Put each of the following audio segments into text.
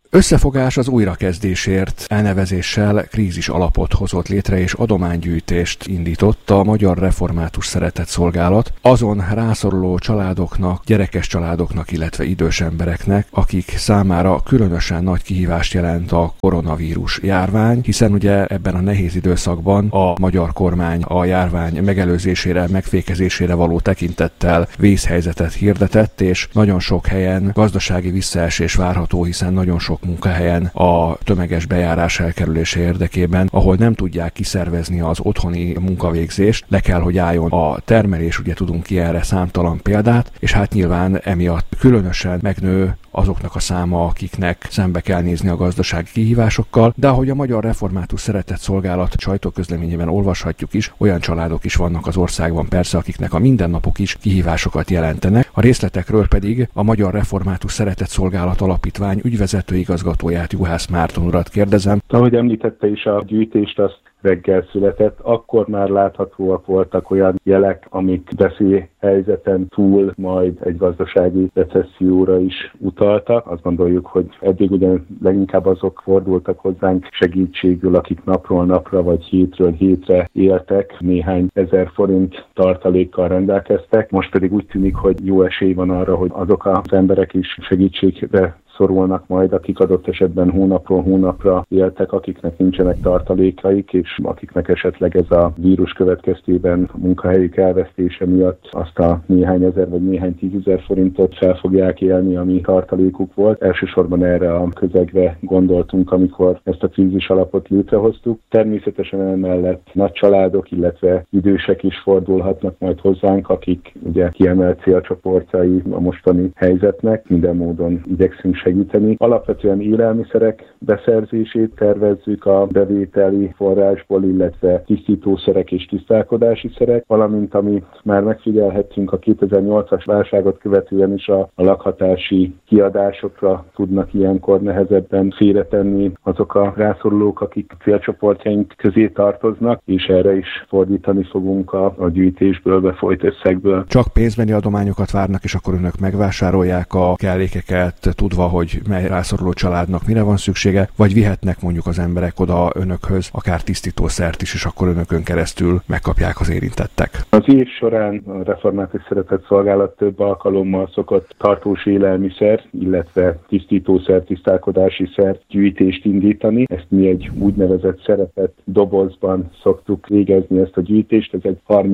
Összefogás az újrakezdésért elnevezéssel krízis alapot hozott létre és adománygyűjtést indított a Magyar Református Szeretetszolgálat azon rászoruló családoknak, gyerekes családoknak, illetve idős embereknek, akik számára különösen nagy kihívást jelent a koronavírus járvány, hiszen ugye ebben a nehéz időszakban a magyar kormány a járvány megelőzésére, megfékezésére való tekintettel vészhelyzetet hirdetett, és nagyon sok helyen gazdasági visszaesés várható, hiszen nagyon sok munkahelyen a tömeges bejárás elkerülése érdekében, ahol nem tudják kiszervezni az otthoni munkavégzést, le kell, hogy álljon a termelés, ugye tudunk ki erre számtalan példát, és hát nyilván emiatt különösen megnő azoknak a száma, akiknek szembe kell nézni a gazdasági kihívásokkal, de ahogy a Magyar Református Szeretetszolgálat sajtóközleményében olvashatjuk is, olyan családok is vannak az országban persze, akiknek a mindennapok is kihívásokat jelentenek. A részletekről pedig a Magyar Református Szeretetszolgálat Alapítvány ügyvezető igazgatóját, Juhász Márton urat kérdezem. Ahogy említette is, a gyűjtést azt reggel született, akkor már láthatóak voltak olyan jelek, amik veszélyhelyzeten túl majd egy gazdasági recesszióra is utaltak. Azt gondoljuk, hogy eddig ugye leginkább azok fordultak hozzánk segítségül, akik napról napra vagy hétről hétre éltek, néhány ezer forint tartalékkal rendelkeztek. Most pedig úgy tűnik, hogy jó esély van arra, hogy azok az emberek is segítségre szorulnak majd, akik adott esetben hónapról hónapra éltek, akiknek nincsenek tartalékaik, és akiknek esetleg ez a vírus következtében a munkahelyük elvesztése miatt azt a néhány ezer vagy néhány tízezer forintot fel fogják élni, ami tartalékuk volt. Elsősorban erre a közegre gondoltunk, amikor ezt a krízis alapot létrehoztuk. Természetesen emellett nagy családok, illetve idősek is fordulhatnak majd hozzánk, akik ugye kiemelt célcsoportjai a mostani helyzetnek. Minden módon igyekszünk segíteni. Alapvetően élelmiszerek beszerzését tervezzük a bevételi forrásból, illetve tisztítószerek és tisztálkodási szerek, valamint amit már megfigyelhettünk a 2008-as válságot követően is a lakhatási kiadásokra tudnak ilyenkor nehezebben félretenni azok a rászorulók, akik célcsoportjaink közé tartoznak, és erre is fordítani fogunk a gyűjtésből befolyt összegből. Csak pénzbeni adományokat várnak, és akkor önök megvásárolják a kellékeket, tudva, hogy mely rászoruló családnak mire van szüksége, vagy vihetnek mondjuk az emberek oda önökhöz, akár tisztítószert is, és akkor önökön keresztül megkapják az érintettek. Az év során a Református Szeretetszolgálat több alkalommal szokott tartós élelmiszer, illetve tisztítószer, tisztálkodási szer gyűjtést indítani. Ezt mi egy úgynevezett szerepet dobozban szoktuk végezni ezt a gyűjtést. Ez egy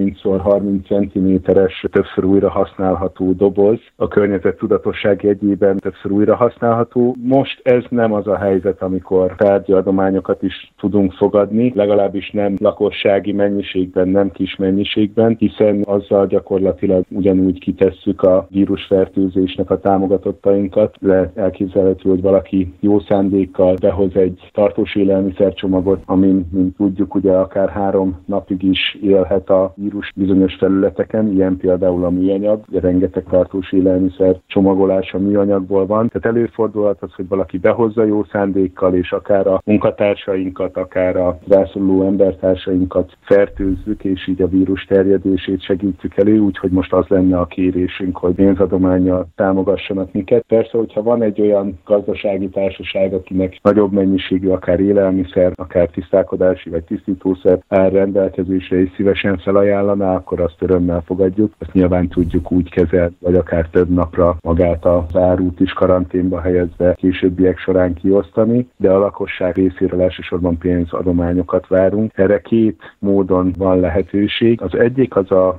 30x30 cm-es, többször újra használható doboz. A környezet tudatosság jegyében többször újra használható. Most ez nem az a helyzet, amikor tárgyi adományokat is tudunk fogadni, legalábbis nem lakossági mennyiségben, nem kis mennyiségben, hiszen azzal gyakorlatilag ugyanúgy kitesszük a vírusfertőzésnek a támogatottainkat. Elképzelhető, hogy valaki jó szándékkal behoz egy tartós élelmiszercsomagot, amin, mint tudjuk, ugye akár 3 napig is élhet a vírus bizonyos felületeken, ilyen például a műanyag, rengeteg tartós élelmiszer csomagolása műanyagból van. Tehát előfordulhat az, hogy valaki behozza jó szándékkal, és akár a munkatársainkat, akár a rászoruló embertársainkat fertőzzük, és így a vírus terjedését segítjük elő, úgyhogy most az lenne a kérésünk, hogy pénzadománnyal támogassanak minket. Persze, hogyha van egy olyan gazdasági társaság, akinek nagyobb mennyiségű akár élelmiszer, akár tisztálkodási vagy tisztítószer áll rendelkezésre, és szívesen felajánlaná, akkor azt örömmel fogadjuk. Azt nyilván tudjuk úgy kezelni, vagy akár több napra magát az árut is karanténba helyezve későbbiek során kiosztani, de a lakosság részéről elsősorban pénzadományokat várunk. Erre 2 módon van lehetőség. Az egyik az a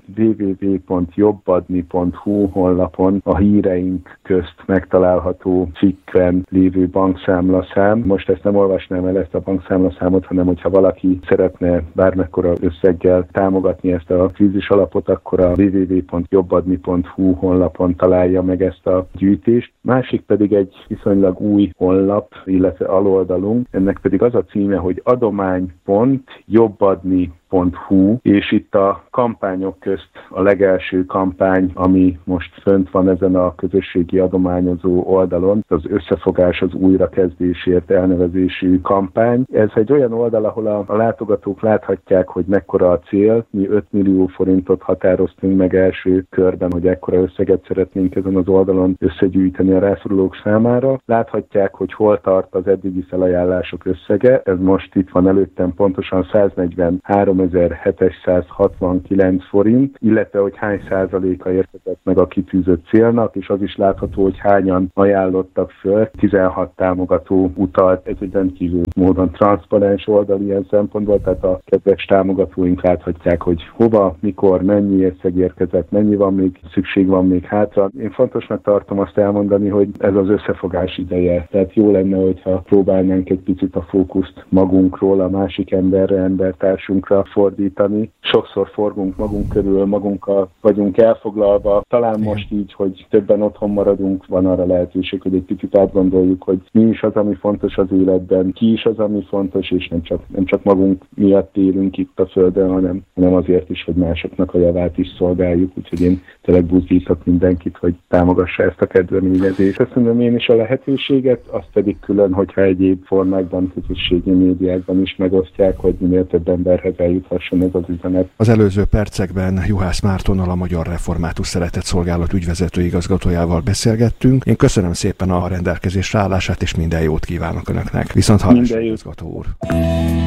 www.jobbadni.hu honlapon a híreink közt megtalálható cikkben lévő bankszámlaszám. Most ezt nem olvasnám el, ezt a bankszámlaszámot, hanem hogyha valaki szeretne bármekkora összeggel támogatni ezt a krízis alapot, akkor a www.jobbadni.hu honlapon találja meg ezt a gyűjtést. Másik pedig egy viszonylag új honlap, illetve aloldalunk. Ennek pedig az a címe, hogy adomány.jobbadni.hu, és itt a kampányok közt a legelső kampány, ami most fönt van ezen a közösségi adományozó oldalon, az Összefogás az újrakezdésért elnevezésű kampány. Ez egy olyan oldal, ahol a látogatók láthatják, hogy mekkora a cél. Mi 5 millió forintot határoztunk meg első körben, hogy ekkora összeget szeretnénk ezen az oldalon összegyűjteni a rászorulók számára. Láthatják, hogy hol tart az eddigi felajánlások összege. Ez most itt van előttem pontosan 143.769 forint, illetve hogy hány százaléka érkezett meg a kitűzött célnak, és az is látható, hogy hányan ajánlottak föl. 16 támogató utalt, ez egy rendkívül módon transzparens oldal ilyen szempontból, tehát a kedves támogatóink láthatják, hogy hova, mikor, mennyi összeg érkezett, mennyi van még, szükség van még hátra. Én fontosnak tartom azt elmondani, hogy ez az összefogás ideje. Tehát jó lenne, hogyha próbálnánk egy picit a fókuszt magunkról, a másik emberre, embertársunkra fordítani. Sokszor forgunk magunk körül, magunkkal vagyunk elfoglalva. Talán most így, hogy többen otthon maradunk, van arra lehetőség, hogy egy picit átgondoljuk, hogy mi is az, ami fontos az életben, ki is az, ami fontos, és nem csak magunk miatt élünk itt a Földön, hanem azért is, hogy másoknak a javát is szolgáljuk. Úgyhogy én tényleg buzdítok mindenkit, hogy támogassa ezt a kezdeményezést. Köszönöm én is a lehetőséget, azt pedig külön, hogyha egyéb formákban, közösségi médiákban is megosztják, hogy minél több emberhez eljuthasson ez az üzenet. Az előző percekben Juhász Mártonnal, a Magyar Református Szeretetszolgálat ügyvezető igazgatójával beszélgettünk. Én köszönöm szépen a rendelkezésre állását, és minden jót kívánok Önöknek. Viszont hallásra, igazgató úr!